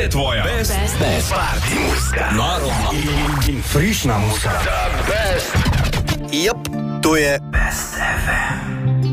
je tvoja best party muzika. Narodna in frišna muzika. Yep, to je Best FM.